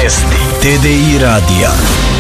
Vijesti TDI radija.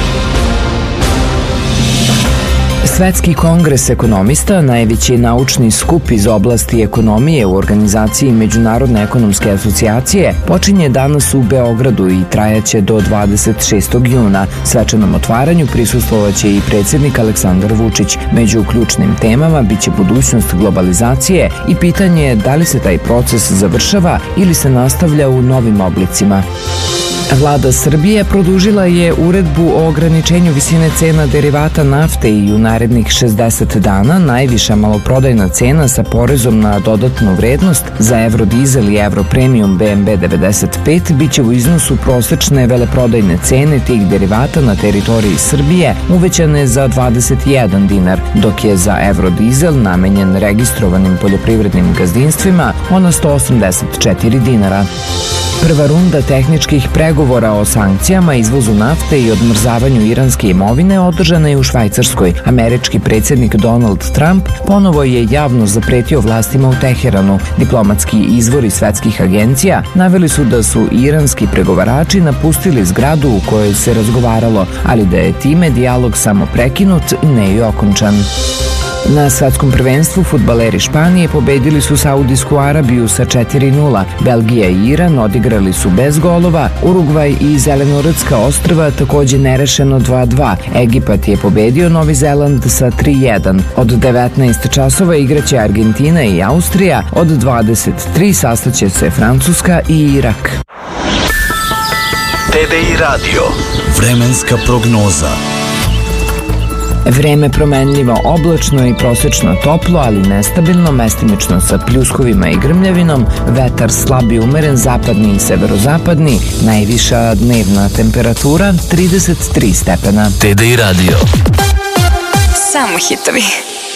Svetski kongres ekonomista, najveći naučni skup iz oblasti ekonomije u organizaciji Međunarodne ekonomske asocijacije, počinje danas u Beogradu i trajaće do 26. juna. Svečanom otvaranju prisustvovaće i predsjednik Aleksandar Vučić. Među ključnim temama biće budućnost globalizacije i pitanje da li se taj proces završava ili se nastavlja u novim oblicima. Vlada Srbije produžila je uredbu o ograničenju visine cena derivata nafte i u narednih 60 dana najviša maloprodajna cena sa porezom na dodatnu vrednost za Eurodizel i Europremium BMB 95 biće u iznosu prosečne veleprodajne cene tih derivata na teritoriji Srbije uvećane za 21 dinar, dok je za Eurodizel namenjen registrovanim poljoprivrednim gazdinstvima ona 184 dinara. Prva runda tehničkih pregovora o sankcijama, izvozu nafte i odmrzavanju iranske imovine održana je u Švajcarskoj. Američki predsjednik Donald Trump ponovo je javno zapretio vlastima u Teheranu. Diplomatski izvori svetskih agencija naveli su da su iranski pregovarači napustili zgradu u kojoj se razgovaralo, ali da je time dijalog samo prekinut, ne i okončan. Na svetskom prvenstvu fudbaleri Španije pobedili su Saudijsku Arabiju sa 4:0. Belgija i Iran odigrali su bez golova. Urugvaj i Zelenorodska ostrva takođe nerešeno 2:2. Egipat je pobedio Novi Zeland sa 3:1. Od 19 časova igraće Argentina i Austrija. Od 23 sastaće se Francuska i Irak. TDI radio. Vremenska prognoza. Vreme promenljivo, oblačno i prosečno toplo, ali nestabilno, mestimično sa pljuskovima i grmljavinom, vetar slab i umeren, zapadni i severozapadni, najviša dnevna temperatura 33 stepena. TDI radio. Samo hitovi.